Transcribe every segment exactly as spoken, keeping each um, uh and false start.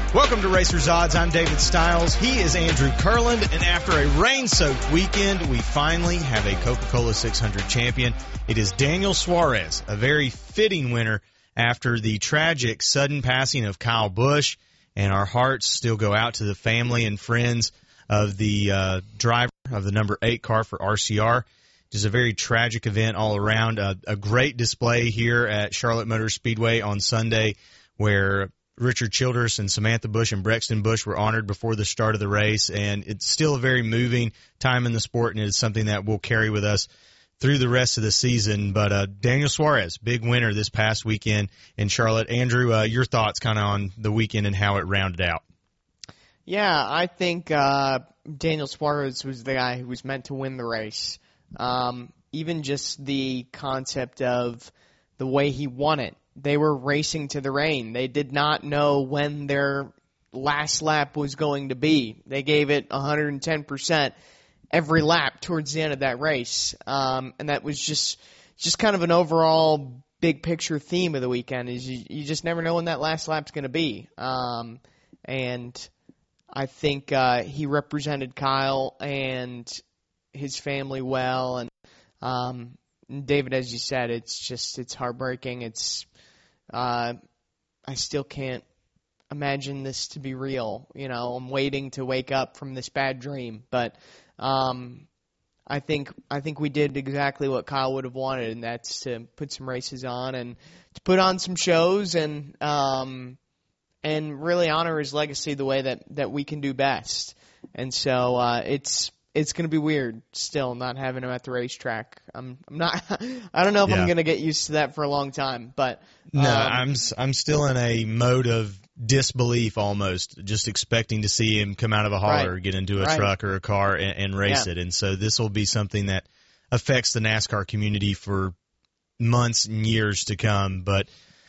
Welcome to Racers Odds. I'm David Stiles. He is Andrew Kurland. And after a rain-soaked weekend, we finally have a Coca-Cola six hundred champion. It is Daniel Suarez, a very fitting winner after the tragic sudden passing of Kyle Busch. And our hearts still go out to the family and friends of the uh, driver of the number eight car for R C R. It is a very tragic event all around. Uh, a great display here at Charlotte Motor Speedway on Sunday where Richard Childress and Samantha Busch and Brexton Busch were honored before the start of the race, and it's still a very moving time in the sport, and it's something that we'll carry with us through the rest of the season. But uh, Daniel Suarez, big winner this past weekend in Charlotte. Andrew, uh, your thoughts kind of on the weekend and how it rounded out? Yeah, I think uh, Daniel Suarez was the guy who was meant to win the race. Um, even just the concept of the way he won it. They were racing to the rain. They did not know when their last lap was going to be. They gave it one hundred ten percent every lap towards the end of that race. Um, and that was just just kind of an overall big picture theme of the weekend is you, you just never know when that last lap's going to be. Um, and I think uh, he represented Kyle and his family well. And um, David, as you said, it's just it's heartbreaking. It's Uh, I still can't imagine this to be real. You know, I'm waiting to wake up from this bad dream. But um, I think I think we did exactly what Kyle would have wanted, and that's to put some races on and to put on some shows and um, and really honor his legacy the way that, that we can do best. And so uh, it's it's going to be weird still not having him at the racetrack. I'm I'm not. I don't know if yeah. I'm going to get used to that for a long time, but. No, Um, I'm I'm still in a mode of disbelief almost, just expecting to see him come out of a hauler, Right. get into a Right. truck or a car, and, and race Yeah. it. And so this will be something that affects the NASCAR community for months and years to come. But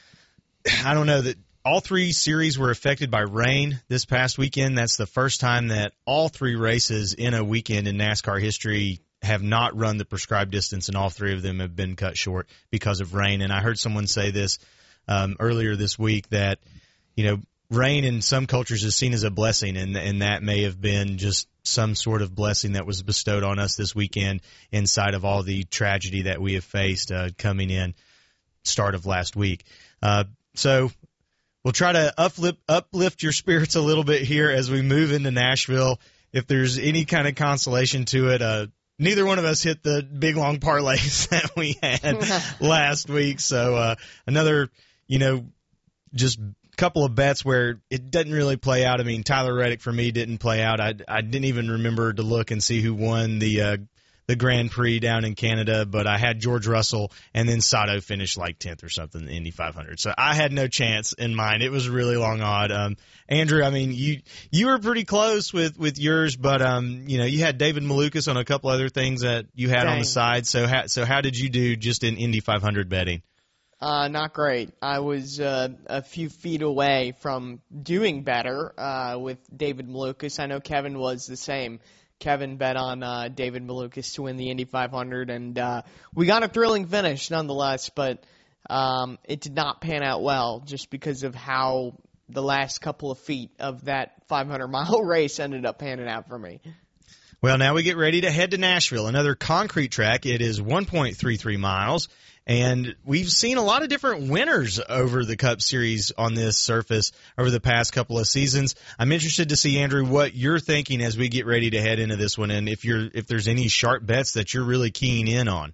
I don't know that all three series were affected by rain this past weekend. That's the first time that all three races in a weekend in NASCAR history have not run the prescribed distance, and all three of them have been cut short because of rain. And I heard someone say this um, earlier this week that, you know, rain in some cultures is seen as a blessing, and and that may have been just some sort of blessing that was bestowed on us this weekend inside of all the tragedy that we have faced uh, coming in start of last week. Uh, so we'll try to uplift, uplift your spirits a little bit here as we move into Nashville. If there's any kind of consolation to it, uh, neither one of us hit the big, long parlays that we had last week. So uh, another, you know, just couple of bets where it doesn't really play out. I mean, Tyler Reddick for me didn't play out. I, I didn't even remember to look and see who won the uh, the Grand Prix down in Canada, but I had George Russell, and then Sato finished like tenth or something in the Indy five hundred. So I had no chance in mine. It was a really long odd. Um, Andrew, I mean, you you were pretty close with, with yours, but um, you know, you had David Malukas on a couple other things that you had Dang. on the side. So how, so how did you do just in Indy five hundred betting? Uh, not great. I was uh, a few feet away from doing better uh, with David Malukas. I know Kevin was the same. Kevin bet on uh, David Malukas to win the Indy five hundred, and uh, we got a thrilling finish nonetheless, but um, it did not pan out well just because of how the last couple of feet of that five hundred mile race ended up panning out for me. Well, now we get ready to head to Nashville, another concrete track. It is one point three three miles. And we've seen a lot of different winners over the Cup Series on this surface over the past couple of seasons. I'm interested to see, Andrew, what you're thinking as we get ready to head into this one, and if you're if there's any sharp bets that you're really keying in on.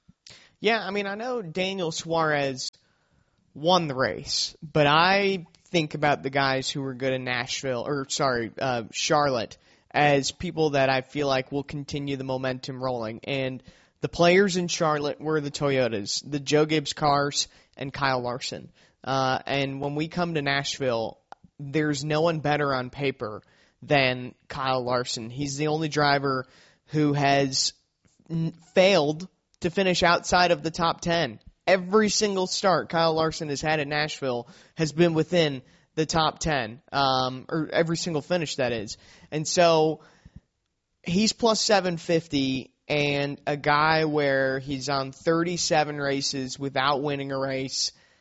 Yeah, I mean, I know Daniel Suarez won the race, but I think about the guys who were good in Nashville, or sorry, uh, Charlotte, as people that I feel like will continue the momentum rolling. And the players in Charlotte were the Toyotas, the Joe Gibbs cars, and Kyle Larson. Uh, and when we come to Nashville, there's no one better on paper than Kyle Larson. He's the only driver who has n- failed to finish outside of the top ten. Every single start Kyle Larson has had in Nashville has been within the top ten, um, or every single finish, that is. And so he's plus seven fifty, and a guy where he's on thirty-seven races without winning a race.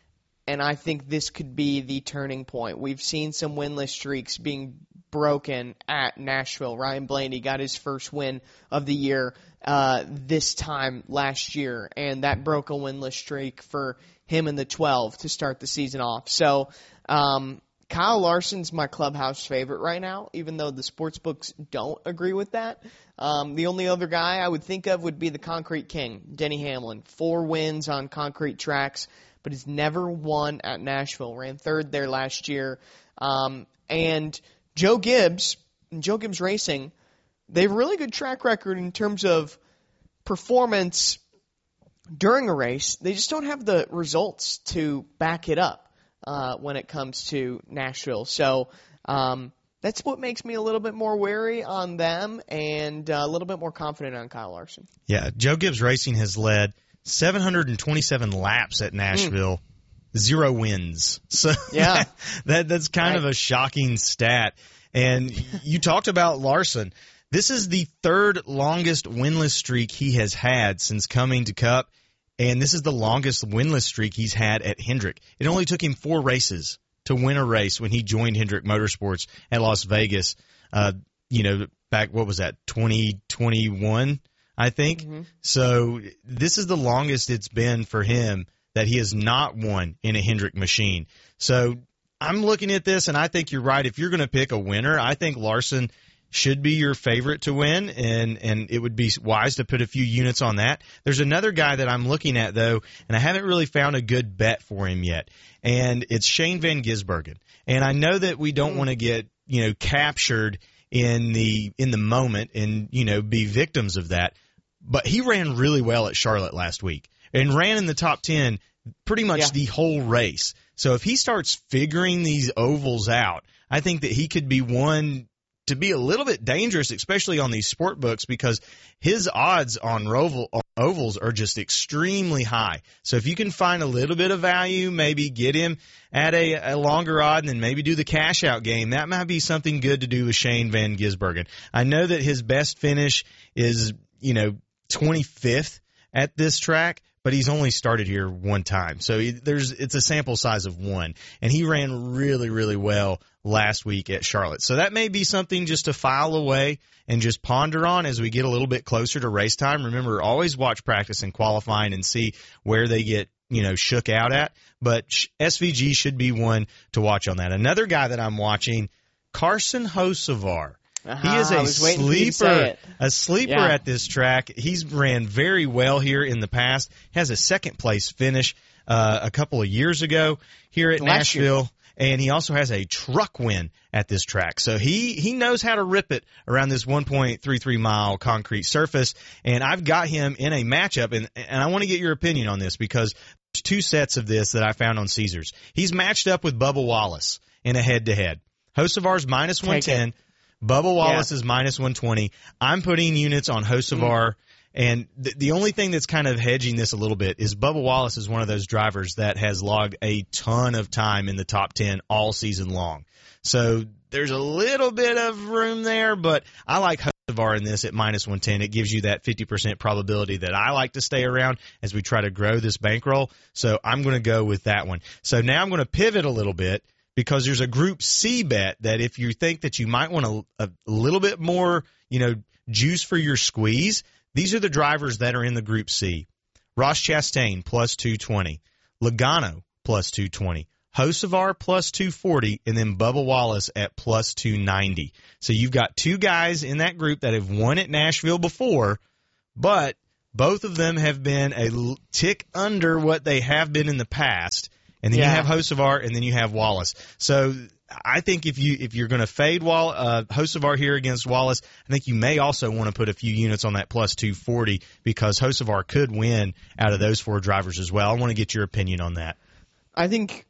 and I think this could be the turning point. We've seen some winless streaks being broken at Nashville. Ryan Blaney got his first win of the year uh, this time last year, and that broke a winless streak for him in the twelve to start the season off. So um, Kyle Larson's my clubhouse favorite right now, even though the sports books don't agree with that. Um, the only other guy I would think of would be the Concrete King, Denny Hamlin. Four wins on concrete tracks, but he's never won at Nashville. Ran third there last year. Um, and Joe Gibbs, and Joe Gibbs Racing, they have a really good track record in terms of performance during a race. They just don't have the results to back it up uh, when it comes to Nashville. So um, that's what makes me a little bit more wary on them and uh, a little bit more confident on Kyle Larson. Yeah, Joe Gibbs Racing has led seven hundred twenty-seven laps at Nashville. Mm. Zero wins. So yeah. that, that that's kind right. of a shocking stat. And you talked about Larson. This is the third longest winless streak he has had since coming to Cup, and this is the longest winless streak he's had at Hendrick. It only took him four races to win a race when he joined Hendrick Motorsports at Las Vegas. Uh, you know, back, what was that, twenty twenty-one, I think? Mm-hmm. So this is the longest it's been for him that he has not won in a Hendrick machine. So I'm looking at this, and I think you're right. If you're going to pick a winner, I think Larson should be your favorite to win, and, and it would be wise to put a few units on that. There's another guy that I'm looking at, though, and I haven't really found a good bet for him yet, and it's Shane Van Gisbergen. And I know that we don't want to get, you know, captured in the in the moment and, you know, be victims of that, but he ran really well at Charlotte last week and ran in the top ten pretty much yeah. the whole race. So if he starts figuring these ovals out, I think that he could be one to be a little bit dangerous, especially on these sport books, because his odds on roval, ovals are just extremely high. So if you can find a little bit of value, maybe get him at a, a longer odd and then maybe do the cash out game, that might be something good to do with Shane Van Gisbergen. I know that his best finish is, you know, twenty-fifth at this track, but he's only started here one time. So there's it's a sample size of one. And he ran really, really well last week at Charlotte. So that may be something just to file away and just ponder on as we get a little bit closer to race time. Remember, always watch practice and qualifying and see where they get, you know, shook out at. But S V G should be one to watch on that. Another guy that I'm watching, Carson Hocevar. Uh-huh, he is a sleeper, a sleeper yeah. at this track. He's ran very well here in the past. Has a second place finish uh, a couple of years ago here at Last Nashville, year. And he also has a truck win at this track. So he he knows how to rip it around this one point three three mile concrete surface. And I've got him in a matchup, and and I want to get your opinion on this because there's two sets of this that I found on Caesars. He's matched up with Bubba Wallace in a head to head. Hocevar's minus one ten. Bubba Wallace yeah. is minus one twenty. I'm putting units on Hocevar, mm. and th- the only thing that's kind of hedging this a little bit is Bubba Wallace is one of those drivers that has logged a ton of time in the top ten all season long. So there's a little bit of room there, but I like Hocevar in this at minus one ten. It gives you that fifty percent probability that I like to stay around as we try to grow this bankroll. So I'm going to go with that one. So now I'm going to pivot a little bit, because there's a Group C bet that if you think that you might want a, a little bit more, you know, juice for your squeeze, these are the drivers that are in the Group C. Ross Chastain, plus two twenty. Logano, plus two twenty. Hocevar, plus two forty. And then Bubba Wallace at plus two ninety. So you've got two guys in that group that have won at Nashville before, but both of them have been a tick under what they have been in the past. And then yeah. you have Hocevar, and then you have Wallace. So I think if you if you're going to fade Wall, uh, Hocevar here against Wallace, I think you may also want to put a few units on that plus two forty because Hocevar could win out of those four drivers as well. I want to get your opinion on that. I think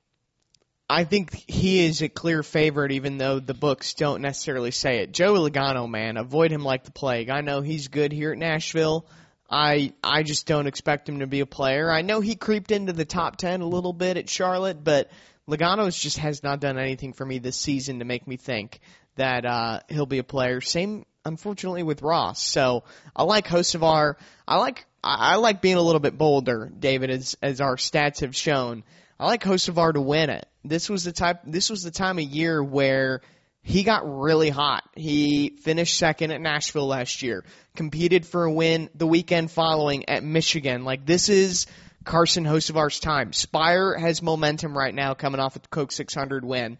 I think he is a clear favorite, even though the books don't necessarily say it. Joey Logano, man, avoid him like the plague. I know he's good here at Nashville. I I just don't expect him to be a player. I know he creeped into the top ten a little bit at Charlotte, but Logano just has not done anything for me this season to make me think that uh, he'll be a player. Same, unfortunately, with Ross. So I like Hocevar. I like I like being a little bit bolder, David, as as our stats have shown. I like Hocevar to win it. This was the type. This was the time of year where he got really hot. He finished second at Nashville last year, competed for a win the weekend following at Michigan. Like, this is Carson Hocevar's time. Spire has momentum right now coming off a Coke six hundred win.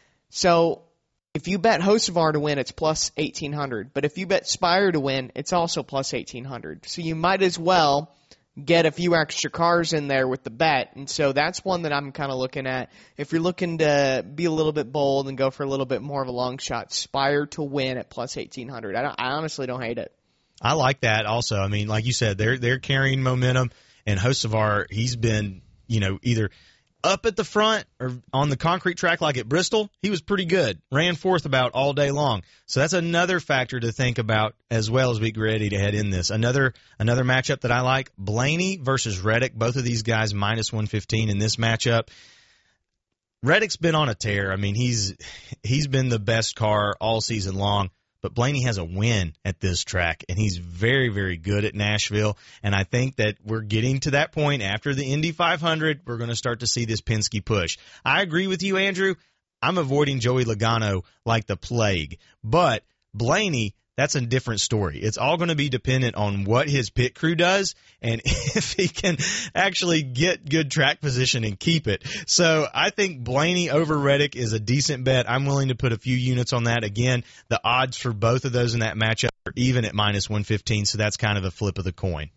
So if you bet Hocevar to win, it's plus eighteen hundred. But if you bet Spire to win, it's also plus eighteen hundred. So you might as well get a few extra cars in there with the bet. And so that's one that I'm kind of looking at. If you're looking to be a little bit bold and go for a little bit more of a long shot, Spire to win at plus eighteen hundred. I, don't, I honestly don't hate it. I like that also. I mean, like you said, they're they're carrying momentum, and Hocevar, he's been, you know, either up at the front or on the concrete track like at Bristol. He was pretty good, ran fourth about all day long. So that's another factor to think about as well as we get ready to head in this. Another another matchup that I like, Blaney versus Reddick. Both of these guys minus one fifteen in this matchup. Reddick's been on a tear. I mean, he's he's been the best car all season long. But Blaney has a win at this track, and he's very, very good at Nashville. And I think that we're getting to that point after the Indy five hundred. We're going to start to see this Penske push. I agree with you, Andrew. I'm avoiding Joey Logano like the plague. But Blaney, that's a different story. It's all going to be dependent on what his pit crew does and if he can actually get good track position and keep it. So I think Blaney over Reddick is a decent bet. I'm willing to put a few units on that. Again, the odds for both of those in that matchup are even at minus one fifteen, so that's kind of a flip of the coin.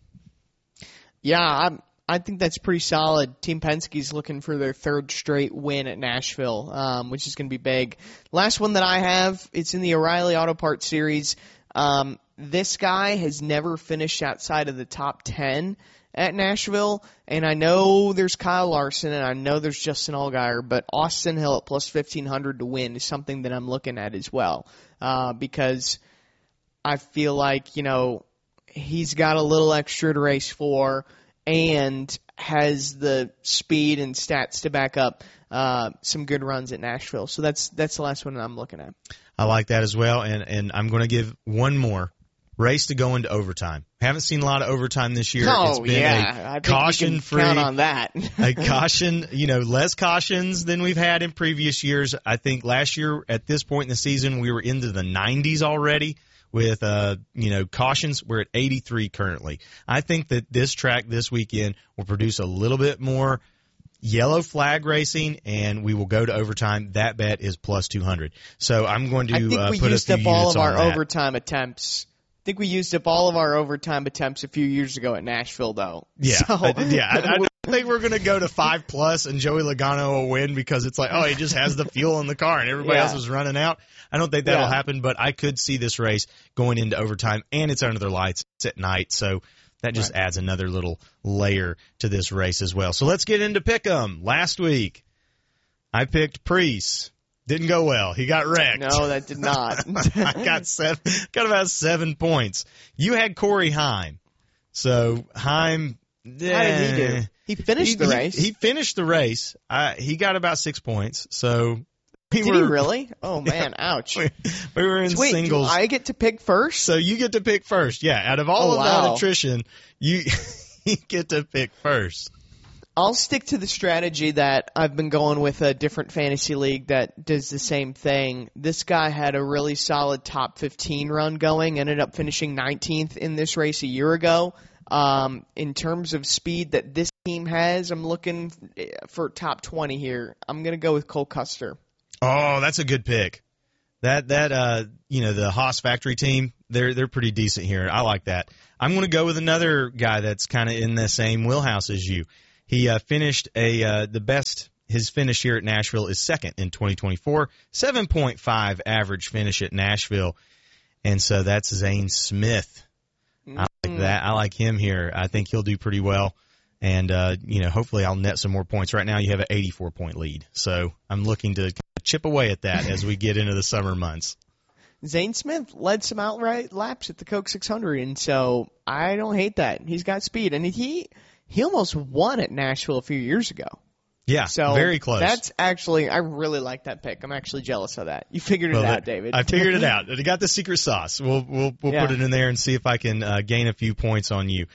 Yeah, I'm, I think that's pretty solid. Team Penske's looking for their third straight win at Nashville, um, which is going to be big. Last one that I have, it's in the O'Reilly Auto Parts Series. Um, this guy has never finished outside of the top ten at Nashville, and I know there's Kyle Larson, and I know there's Justin Allgaier, but Austin Hill at plus fifteen hundred to win is something that I'm looking at as well, uh, because I feel like, you know, he's got a little extra to race for and has the speed and stats to back up uh, some good runs at Nashville. So that's that's the last one that I'm looking at. I like that as well, and, and I'm going to give one more. Race to go into overtime. Haven't seen a lot of overtime this year. Oh, it's been yeah. a caution-free. Count on that. a caution, you know, less cautions than we've had in previous years. I think last year at this point in the season, we were into the nineties already with, uh, you know, cautions. We're at eighty-three currently. I think that this track this weekend will produce a little bit more yellow flag racing, and we will go to overtime. That bet is plus two hundred. So I'm going to I think uh, we put used a few up all units of our on that. overtime attempts. I think we used up all of our overtime attempts a few years ago at Nashville, though. Yeah, so, I, yeah. I, I don't think we're going to go to five plus and Joey Logano will win because it's like, oh, he just has the fuel in the car and everybody yeah. else is running out. I don't think that'll yeah. happen, but I could see this race going into overtime, and it's under the lights. It's at night, so that just right. adds another little layer to this race as well. So let's get into Pick'em. Last week, I picked Preece. Didn't go well. He got wrecked. No, that did not. I got seven, got about seven points. You had Corey Heim. So Heim, eh, how did he do? He finished he, the he, race. He finished the race. I, he got about six points. So we did were, he really? Oh man, ouch. We, we were in so wait, singles. do I get to pick first? So you get to pick first. Yeah, out of all oh, of wow. that attrition, you you get to pick first. I'll stick to the strategy that I've been going with a different fantasy league that does the same thing. This guy had a really solid top fifteen run going, ended up finishing nineteenth in this race a year ago. Um, in terms of speed that this team has, I'm looking for top twenty here. I'm going to go with Cole Custer. Oh, that's a good pick. That that uh you know the Haas factory team, they're they're pretty decent here. I like that. I'm going to go with another guy that's kind of in the same wheelhouse as you. He uh, finished a uh, the best. His finish here at Nashville is second in twenty twenty-four, seven point five average finish at Nashville, and so that's Zane Smith. I like that. I like him here. I think he'll do pretty well, and uh, you know, hopefully, I'll net some more points. Right now, you have an eighty-four point lead, so I'm looking to chip away at that as we get into the summer months. Zane Smith led some outright laps at the Coke six hundred, and so I don't hate that. He's got speed, and he. He almost won at Nashville a few years ago. Yeah, so very close. That's actually, I really like that pick. I'm actually jealous of that. You figured it well, out, that, David. I figured it out. I got the secret sauce. We'll we'll we'll yeah. put it in there and see if I can uh, gain a few points on you.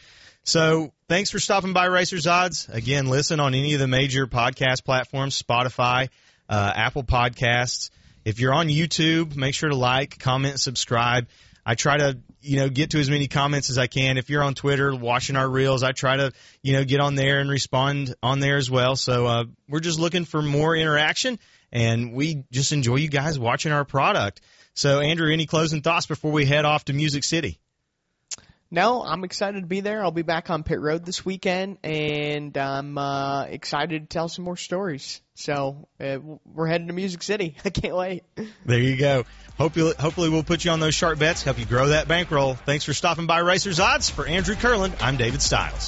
So thanks for stopping by Racers Odds. Again, listen on any of the major podcast platforms, Spotify, uh, Apple Podcasts. If you're on YouTube, make sure to like, comment, subscribe. I try to, you know, get to as many comments as I can. If you're on Twitter watching our reels, I try to, you know, get on there and respond on there as well. So uh, we're just looking for more interaction, and we just enjoy you guys watching our product. So, Andrew, any closing thoughts before we head off to Music City? No, I'm excited to be there. I'll be back on pit road this weekend, and I'm uh, excited to tell some more stories. So uh, we're heading to Music City. I can't wait. There you go. Hopefully, hopefully we'll put you on those sharp bets, help you grow that bankroll. Thanks for stopping by Racers Odds. For Andrew Kurland, I'm David Stiles.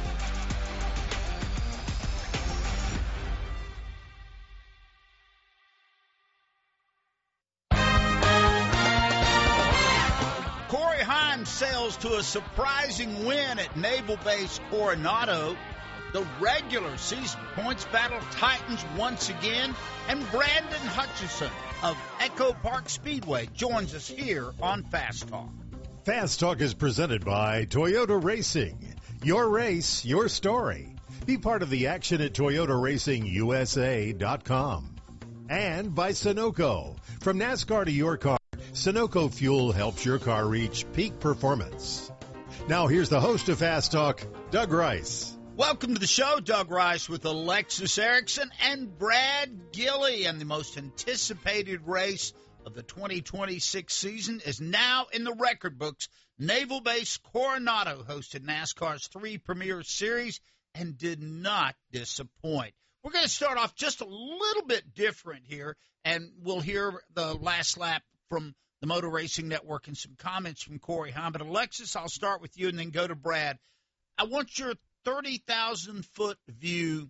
Sails to a surprising win at Naval Base Coronado. The regular season points battle tightens once again, and Brandon Hutchison of Echo Park Speedway joins us here on Fast Talk. Fast Talk is presented by Toyota Racing. Your race, your story. Be part of the action at Toyota Racing U S A dot com. And by Sunoco. From NASCAR to your car, Sunoco Fuel helps your car reach peak performance. Now here's the host of Fast Talk, Doug Rice. Welcome to the show, Doug Rice with Alexis Erickson and Brad Gilley. And the most anticipated race of the twenty twenty-six season is now in the record books. Naval Base Coronado hosted NASCAR's three Premier Series and did not disappoint. We're going to start off just a little bit different here, and we'll hear the last lap from the Motor Racing Network and some comments from Corey Heim. But, Alexis, I'll start with you and then go to Brad. I want your thirty thousand foot view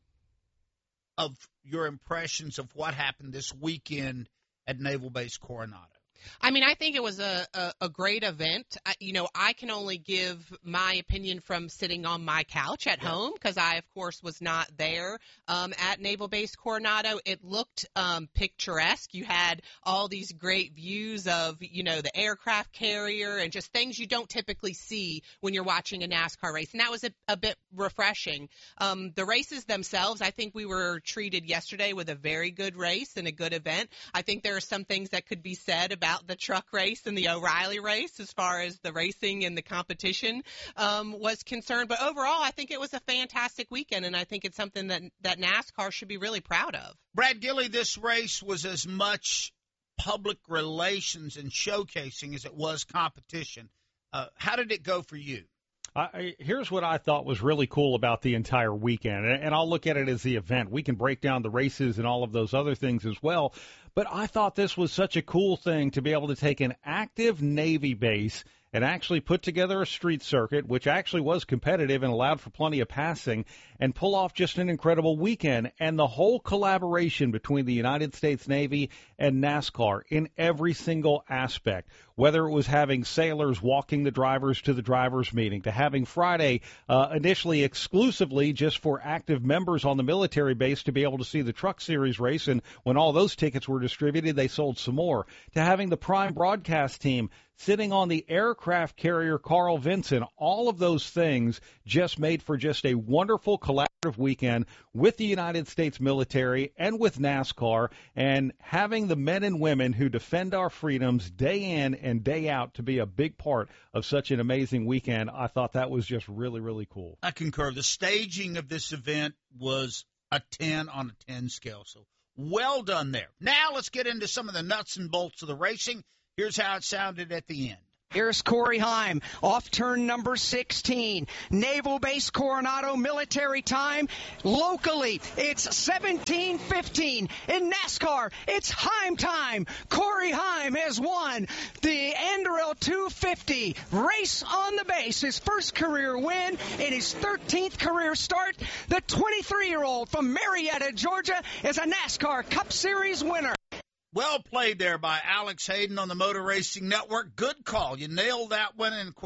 of your impressions of what happened this weekend at Naval Base Coronado. I mean, I think it was a, a, a great event. I, you know, I can only give my opinion from sitting on my couch at yeah. home because I, of course, was not there um, at Naval Base Coronado. It looked um, picturesque. You had all these great views of, you know, the aircraft carrier and just things you don't typically see when you're watching a NASCAR race. And that was a, a bit refreshing. Um, the races themselves, I think we were treated yesterday with a very good race and a good event. I think there are some things that could be said about the truck race and the O'Reilly race as far as the racing and the competition um, was concerned. But overall, I think it was a fantastic weekend, and I think it's something that, that NASCAR should be really proud of. Brad Gilley, this race was as much public relations and showcasing as it was competition. Uh, how did it go for you? I, here's what I thought was really cool about the entire weekend, and, and I'll look at it as the event. We can break down the races and all of those other things as well, but I thought this was such a cool thing to be able to take an active Navy base and actually put together a street circuit, which actually was competitive and allowed for plenty of passing, and pull off just an incredible weekend. And the whole collaboration between the United States Navy and NASCAR in every single aspect, whether it was having sailors walking the drivers to the drivers' meeting, to having Friday uh, initially exclusively just for active members on the military base to be able to see the Truck Series race, and when all those tickets were distributed, they sold some more, to having the Prime broadcast team sitting on the aircraft carrier Carl Vinson. All of those things just made for just a wonderful collaborative weekend with the United States military and with NASCAR, and having the men and women who defend our freedoms day in and day out to be a big part of such an amazing weekend. I thought that was just really, really cool. I concur. The staging of this event was a ten on a ten scale, so well done there. Now let's get into some of the nuts and bolts of the racing. Here's how it sounded at the end. Here's Corey Heim off turn number sixteen. Naval Base Coronado military time. Locally, it's seventeen fifteen. In NASCAR, it's Heim time. Corey Heim has won the Anduril two fifty race on the base. His first career win in his thirteenth career start. The twenty-three-year-old from Marietta, Georgia, is a NASCAR Cup Series winner. Well played there by Alex Hayden on the Motor Racing Network. Good call. You nailed that one. And, of course,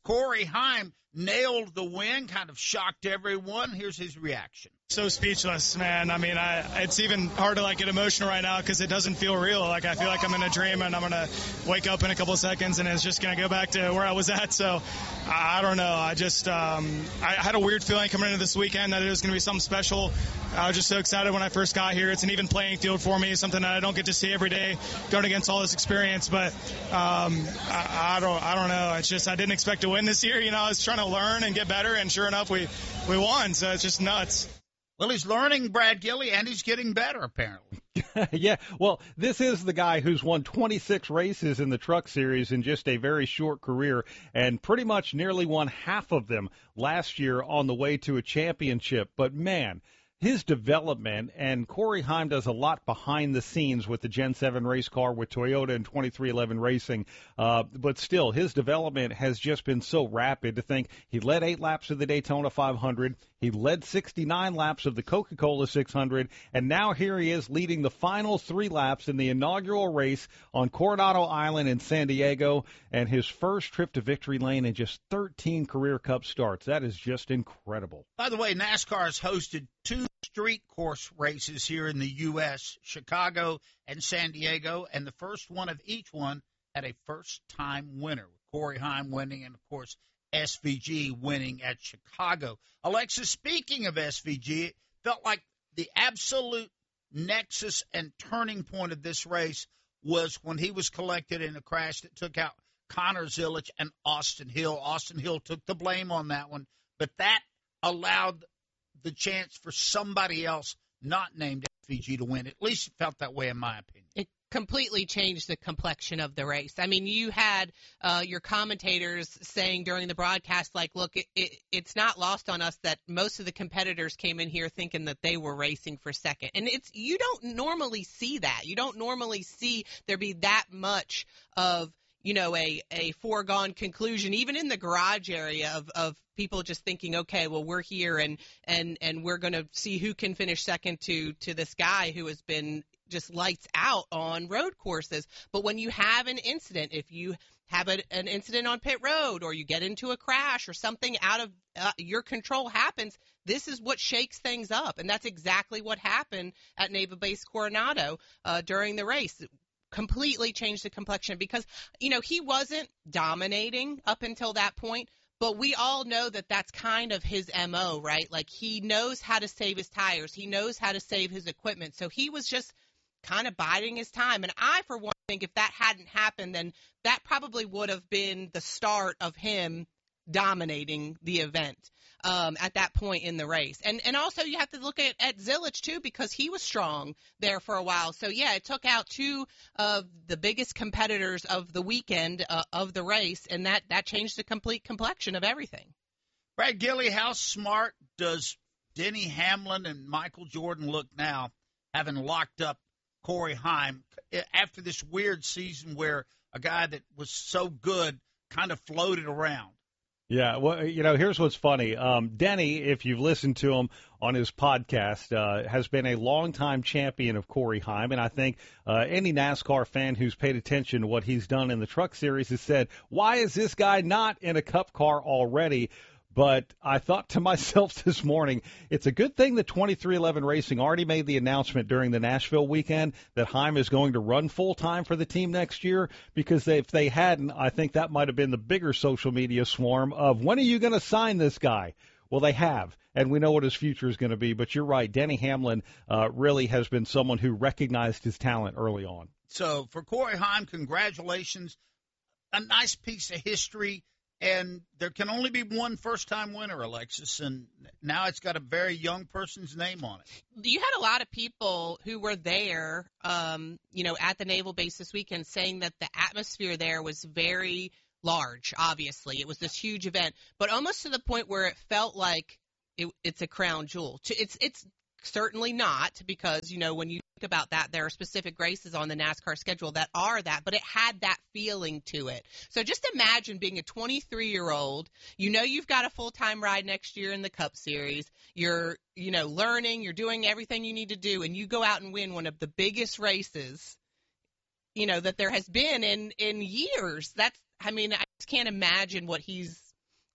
Corey Heim nailed the win, kind of shocked everyone. Here's his reaction. So speechless, man. I mean, I it's even hard to like get emotional right now because it doesn't feel real. Like I feel like I'm in a dream and I'm gonna wake up in a couple of seconds and it's just gonna go back to where I was at. So I, I don't know. I just um, I had a weird feeling coming into this weekend that it was gonna be something special. I was just so excited when I first got here. It's an even playing field for me, something that I don't get to see every day going against all this experience. But um, I, I don't I don't know. It's just I didn't expect to win this year. You know, I was trying to learn and get better, and sure enough, we we won. So it's just nuts. Well, he's learning, Brad Gilly, and he's getting better, apparently. Yeah, well, this is the guy who's won twenty-six races in the Truck Series in just a very short career, and pretty much nearly won half of them last year on the way to a championship. But, man, his development, and Corey Heim does a lot behind the scenes with the Gen seven race car with Toyota and twenty-three eleven Racing, uh, but still, his development has just been so rapid. To think he led eight laps of the Daytona five hundred, he led sixty-nine laps of the Coca-Cola six hundred, and now here he is leading the final three laps in the inaugural race on Coronado Island in San Diego, and his first trip to victory lane in just thirteen career Cup starts. That is just incredible. By the way, NASCAR has hosted two street course races here in the U S, Chicago and San Diego, and the first one of each one had a first-time winner, with Corey Heim winning and, of course, S V G winning at Chicago. Alexis, speaking of S V G, it felt like the absolute nexus and turning point of this race was when he was collected in a crash that took out Connor Zilisch and Austin Hill. Austin Hill took the blame on that one, but that allowed the chance for somebody else not named S V G to win. At least it felt that way in my opinion. It completely changed the complexion of the race. I mean, you had uh, your commentators saying during the broadcast, like, look, it, it, it's not lost on us that most of the competitors came in here thinking that they were racing for second. And it's you don't normally see that. You don't normally see there be that much of you know, a, a foregone conclusion, even in the garage area of, of people just thinking, okay, well, we're here and, and, and we're going to see who can finish second to, to this guy who has been just lights out on road courses. But when you have an incident, if you have a, an incident on pit road or you get into a crash or something out of uh, your control happens, this is what shakes things up. And that's exactly what happened at Naval Base Coronado uh, during the race. Completely changed the complexion because, you know, he wasn't dominating up until that point, but we all know that that's kind of his M O, right? Like he knows how to save his tires. He knows how to save his equipment. So he was just kind of biding his time. And I, for one, think if that hadn't happened, then that probably would have been the start of him dominating the event um, at that point in the race. And and also you have to look at, at Zilisch, too, because he was strong there for a while. So, yeah, it took out two of the biggest competitors of the weekend uh, of the race, and that, that changed the complete complexion of everything. Brad Gilly, how smart does Denny Hamlin and Michael Jordan look now, having locked up Corey Heim after this weird season where a guy that was so good kind of floated around? Yeah, well, you know, here's what's funny. Um, Denny, if you've listened to him on his podcast, uh, has been a longtime champion of Corey Heim, and I think uh, any NASCAR fan who's paid attention to what he's done in the Truck Series has said, why is this guy not in a Cup car already? But I thought to myself this morning, it's a good thing that twenty-three eleven Racing already made the announcement during the Nashville weekend that Heim is going to run full-time for the team next year, because if they hadn't, I think that might have been the bigger social media swarm of, when are you going to sign this guy? Well, they have, and we know what his future is going to be. But you're right, Denny Hamlin uh, really has been someone who recognized his talent early on. So for Corey Heim, congratulations. A nice piece of history. And there can only be one first-time winner, Alexis, and now it's got a very young person's name on it. You had a lot of people who were there, um, you know, at the Naval Base this weekend saying that the atmosphere there was very large, obviously. It was this huge event, but almost to the point where it felt like it, it's a crown jewel. It's, it's certainly not, because, you know, when you think about that, there are specific races on the NASCAR schedule that are that, but it had that feeling to it. So just imagine being a twenty-three-year-old, you know you've got a full-time ride next year in the Cup Series, you're, you know, learning, you're doing everything you need to do, and you go out and win one of the biggest races, you know, that there has been in, in years. That's, I mean, I just can't imagine what he's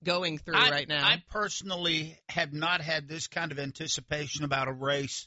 going through I, right now. I personally have not had this kind of anticipation about a race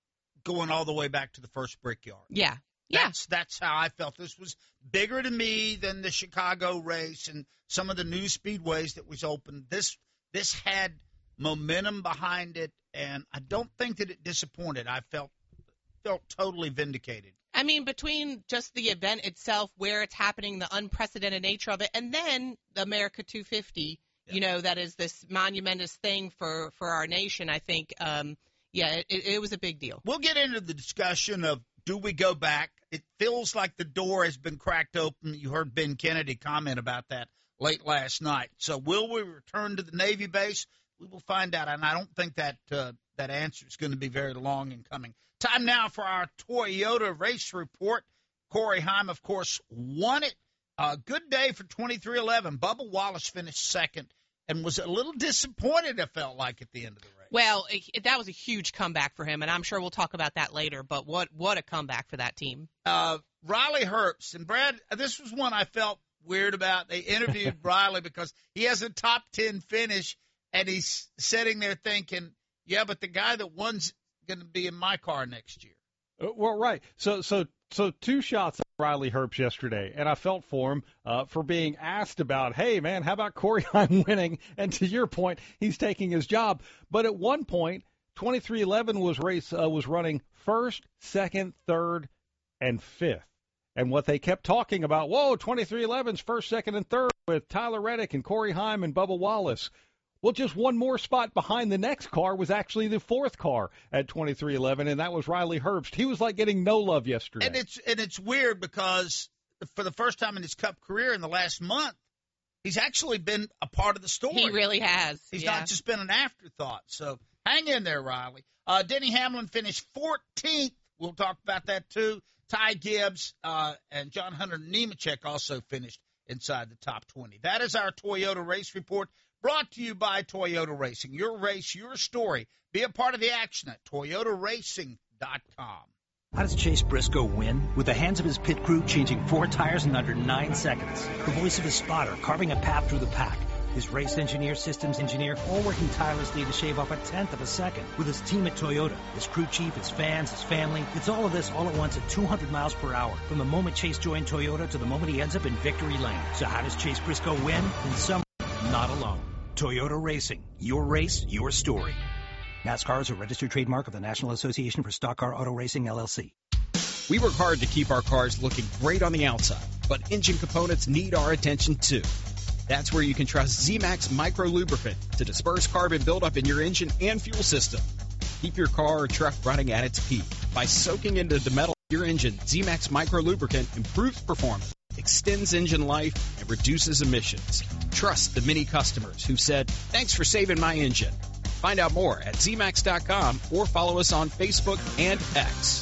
going all the way back to the first Brickyard. Yeah. Yeah. That's, that's how I felt. This was bigger to me than the Chicago race and some of the new speedways that was open. This this had momentum behind it, and I don't think that it disappointed. I felt felt totally vindicated. I mean, between just the event itself, where it's happening, the unprecedented nature of it, and then the America two fifty, yeah. you know, that is this monumentous thing for, for our nation, I think, um, yeah, it, it was a big deal. We'll get into the discussion of do we go back. It feels like the door has been cracked open. You heard Ben Kennedy comment about that late last night. So will we return to the Navy base? We will find out, and I don't think that uh, that answer is going to be very long in coming. Time now for our Toyota race report. Corey Heim, of course, won it. Uh, good day for twenty-three eleven. Bubba Wallace finished second and was a little disappointed, it felt like, at the end of the race. Well, it, that was a huge comeback for him, and I'm sure we'll talk about that later, but what, what a comeback for that team. Uh, Riley Herbst, and Brad, this was one I felt weird about. They interviewed Riley because he has a top ten finish, and he's sitting there thinking, yeah, but the guy that won's going to be in my car next year. Uh, well, right. So, so, so two shots at Riley Herbst yesterday, and I felt for him uh, for being asked about, hey, man, how about Corey Heim winning? And to your point, he's taking his job. But at one point, twenty-three eleven was race uh, was running first, second, third, and fifth. And what they kept talking about, whoa, twenty-three eleven's first, second, and third with Tyler Reddick and Corey Heim and Bubba Wallace. Well, just one more spot behind the next car was actually the fourth car at twenty-three eleven, and that was Riley Herbst. He was like getting no love yesterday. And it's and it's weird because for the first time in his Cup career in the last month, he's actually been a part of the story. He really has. He's yeah. not just been an afterthought. So hang in there, Riley. Uh, Denny Hamlin finished fourteenth. We'll talk about that too. Ty Gibbs uh, and John Hunter Nemechek also finished inside the top twenty. That is our Toyota race report. Brought to you by Toyota Racing. Your race, your story. Be a part of the action at toyota racing dot com. How does Chase Briscoe win? With the hands of his pit crew changing four tires in under nine seconds. The voice of his spotter carving a path through the pack. His race engineer, systems engineer, all working tirelessly to shave off a tenth of a second. With his team at Toyota, his crew chief, his fans, his family. It's all of this all at once at two hundred miles per hour. From the moment Chase joined Toyota to the moment he ends up in victory lane. So how does Chase Briscoe win? In some not alone. Toyota Racing. Your race, your story. NASCAR is a registered trademark of the National Association for Stock Car Auto Racing, L L C. We work hard to keep our cars looking great on the outside, but engine components need our attention too. That's where you can trust Z-Max Micro Lubricant to disperse carbon buildup in your engine and fuel system. Keep your car or truck running at its peak. By soaking into the metal of your engine, Z-Max Micro Lubricant improves performance, extends engine life, and reduces emissions. Trust the many customers who've said, thanks for saving my engine. Find out more at Z max dot com or follow us on Facebook and X.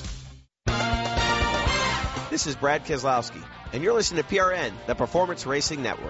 This is Brad Keselowski, and you're listening to P R N, the Performance Racing Network.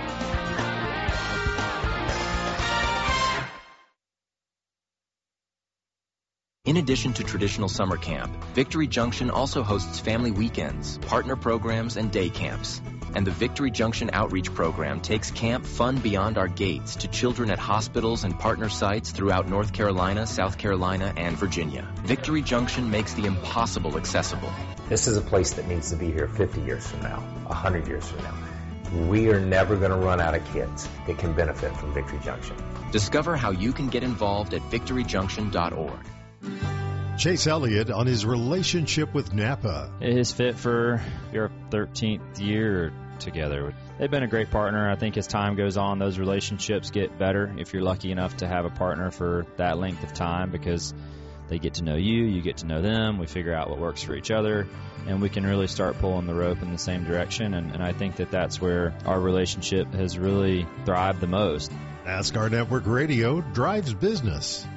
In addition to traditional summer camp, Victory Junction also hosts family weekends, partner programs, and day camps. And the Victory Junction Outreach Program takes camp fun beyond our gates to children at hospitals and partner sites throughout North Carolina, South Carolina, and Virginia. Victory Junction makes the impossible accessible. This is a place that needs to be here fifty years from now, one hundred years from now. We are never going to run out of kids that can benefit from Victory Junction. Discover how you can get involved at victory junction dot org. Chase Elliott on his relationship with Napa. It is fit for your thirteenth year together. They've been a great partner. I think as time goes on, those relationships get better if you're lucky enough to have a partner for that length of time, because they get to know you, you get to know them, we figure out what works for each other, and we can really start pulling the rope in the same direction, and, and I think that that's where our relationship has really thrived the most. NASCAR Network Radio drives business.